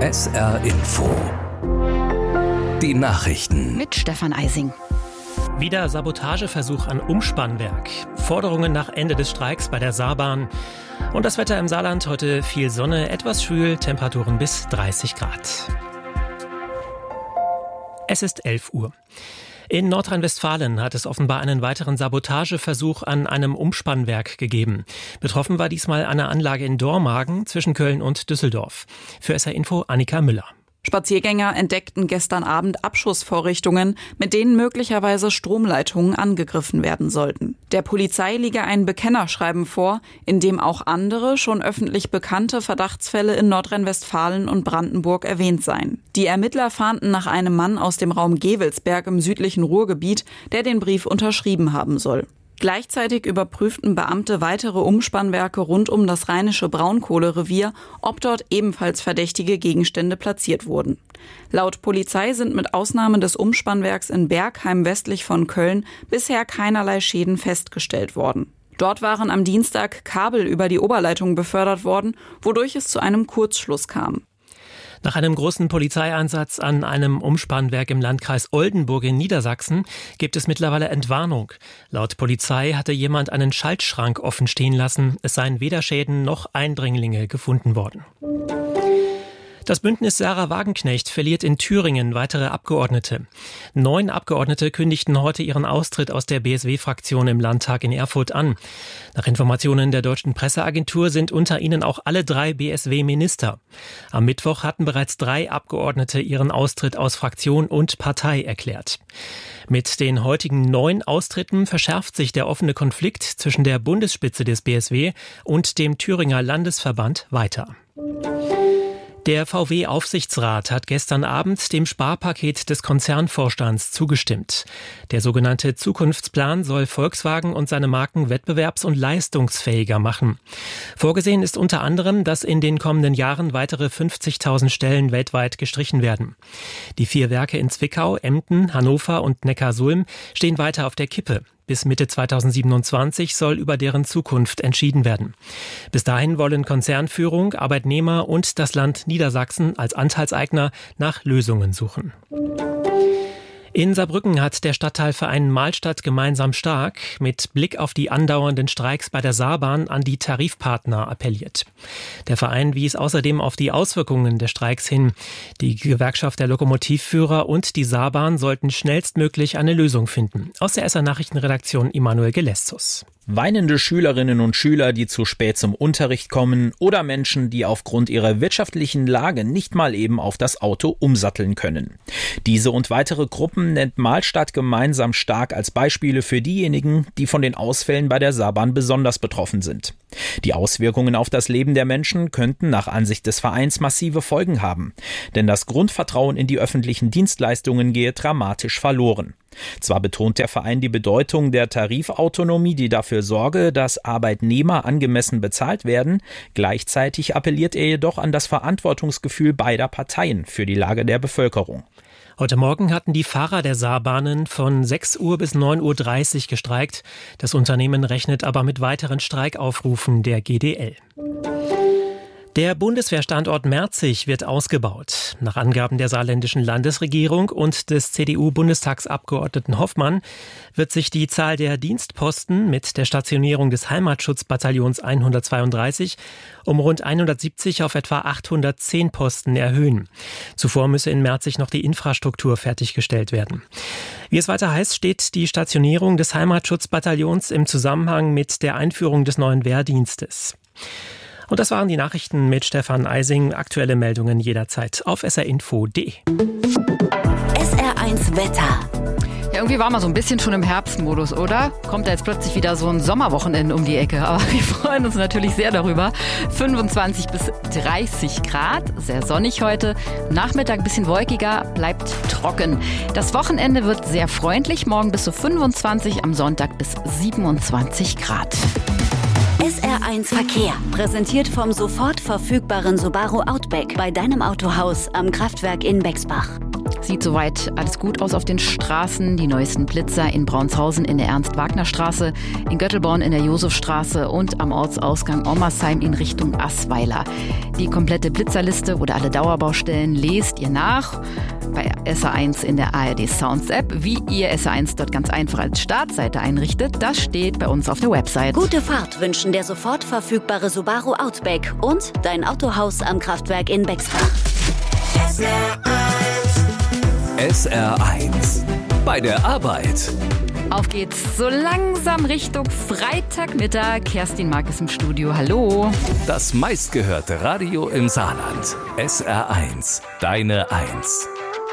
SR Info. Die Nachrichten. Mit Stefan Eising. Wieder Sabotageversuch an Umspannwerk. Forderungen nach Ende des Streiks bei der Saarbahn. Und das Wetter im Saarland: heute viel Sonne, etwas schwül, Temperaturen bis 30 Grad. Es ist 11 Uhr. In Nordrhein-Westfalen hat es offenbar einen weiteren Sabotageversuch an einem Umspannwerk gegeben. Betroffen war diesmal eine Anlage in Dormagen zwischen Köln und Düsseldorf. Für SR Info Annika Müller. Spaziergänger entdeckten gestern Abend Abschussvorrichtungen, mit denen möglicherweise Stromleitungen angegriffen werden sollten. Der Polizei liege ein Bekennerschreiben vor, in dem auch andere, schon öffentlich bekannte Verdachtsfälle in Nordrhein-Westfalen und Brandenburg erwähnt seien. Die Ermittler fahnden nach einem Mann aus dem Raum Gevelsberg im südlichen Ruhrgebiet, der den Brief unterschrieben haben soll. Gleichzeitig überprüften Beamte weitere Umspannwerke rund um das rheinische Braunkohlerevier, ob dort ebenfalls verdächtige Gegenstände platziert wurden. Laut Polizei sind mit Ausnahme des Umspannwerks in Bergheim westlich von Köln bisher keinerlei Schäden festgestellt worden. Dort waren am Dienstag Kabel über die Oberleitung befördert worden, wodurch es zu einem Kurzschluss kam. Nach einem großen Polizeieinsatz an einem Umspannwerk im Landkreis Oldenburg in Niedersachsen gibt es mittlerweile Entwarnung. Laut Polizei hatte jemand einen Schaltschrank offen stehen lassen. Es seien weder Schäden noch Eindringlinge gefunden worden. Das Bündnis Sarah Wagenknecht verliert in Thüringen weitere Abgeordnete. 9 Abgeordnete kündigten heute ihren Austritt aus der BSW-Fraktion im Landtag in Erfurt an. Nach Informationen der deutschen Presseagentur sind unter ihnen auch alle 3 BSW-Minister. Am Mittwoch hatten bereits 3 Abgeordnete ihren Austritt aus Fraktion und Partei erklärt. Mit den heutigen 9 Austritten verschärft sich der offene Konflikt zwischen der Bundesspitze des BSW und dem Thüringer Landesverband weiter. Der VW-Aufsichtsrat hat gestern Abend dem Sparpaket des Konzernvorstands zugestimmt. Der sogenannte Zukunftsplan soll Volkswagen und seine Marken wettbewerbs- und leistungsfähiger machen. Vorgesehen ist unter anderem, dass in den kommenden Jahren weitere 50.000 Stellen weltweit gestrichen werden. Die 4 Werke in Zwickau, Emden, Hannover und Neckarsulm stehen weiter auf der Kippe. Bis Mitte 2027 soll über deren Zukunft entschieden werden. Bis dahin wollen Konzernführung, Arbeitnehmer und das Land Niedersachsen als Anteilseigner nach Lösungen suchen. In Saarbrücken hat der Stadtteilverein Mahlstadt gemeinsam stark mit Blick auf die andauernden Streiks bei der Saarbahn an die Tarifpartner appelliert. Der Verein wies außerdem auf die Auswirkungen der Streiks hin. Die Gewerkschaft der Lokomotivführer und die Saarbahn sollten schnellstmöglich eine Lösung finden. Aus der SR Nachrichtenredaktion Immanuel Gelestus. Weinende Schülerinnen und Schüler, die zu spät zum Unterricht kommen, oder Menschen, die aufgrund ihrer wirtschaftlichen Lage nicht mal eben auf das Auto umsatteln können. Diese und weitere Gruppen nennt Mahlstadt gemeinsam stark als Beispiele für diejenigen, die von den Ausfällen bei der Saarbahn besonders betroffen sind. Die Auswirkungen auf das Leben der Menschen könnten nach Ansicht des Vereins massive Folgen haben, denn das Grundvertrauen in die öffentlichen Dienstleistungen gehe dramatisch verloren. Zwar betont der Verein die Bedeutung der Tarifautonomie, die dafür sorge, dass Arbeitnehmer angemessen bezahlt werden, gleichzeitig appelliert er jedoch an das Verantwortungsgefühl beider Parteien für die Lage der Bevölkerung. Heute Morgen hatten die Fahrer der Saarbahnen von 6 Uhr bis 9.30 Uhr gestreikt. Das Unternehmen rechnet aber mit weiteren Streikaufrufen der GDL. Der Bundeswehrstandort Merzig wird ausgebaut. Nach Angaben der saarländischen Landesregierung und des CDU-Bundestagsabgeordneten Hoffmann wird sich die Zahl der Dienstposten mit der Stationierung des Heimatschutzbataillons 132 um rund 170 auf etwa 810 Posten erhöhen. Zuvor müsse in Merzig noch die Infrastruktur fertiggestellt werden. Wie es weiter heißt, steht die Stationierung des Heimatschutzbataillons im Zusammenhang mit der Einführung des neuen Wehrdienstes. Und das waren die Nachrichten mit Stefan Eising. Aktuelle Meldungen jederzeit auf srinfo.de. SR1 Wetter. Ja, irgendwie waren wir so ein bisschen schon im Herbstmodus, oder? Kommt da jetzt plötzlich wieder so ein Sommerwochenende um die Ecke. Aber wir freuen uns natürlich sehr darüber. 25 bis 30 Grad, sehr sonnig heute. Nachmittag ein bisschen wolkiger, bleibt trocken. Das Wochenende wird sehr freundlich. Morgen bis zu 25, am Sonntag bis 27 Grad. SR1 Verkehr. Präsentiert vom sofort verfügbaren Subaru Outback bei deinem Autohaus am Kraftwerk in Bexbach. Sieht soweit alles gut aus auf den Straßen. Die neuesten Blitzer in Braunshausn in der Ernst-Wagner-Straße, in Göttelborn in der Josefstraße und am Ortsausgang Ommersheim in Richtung Assweiler. Die komplette Blitzerliste oder alle Dauerbaustellen lest ihr nach bei SR1 in der ARD Sounds App. Wie ihr SR1 dort ganz einfach als Startseite einrichtet, das steht bei uns auf der Website. Gute Fahrt wünschen der sofort verfügbare Subaru Outback und dein Autohaus am Kraftwerk in Bexbach. SR1 bei der Arbeit. Auf geht's so langsam Richtung Freitagmittag. Kerstin Mark ist im Studio. Hallo. Das meistgehörte Radio im Saarland. SR1, deine 1.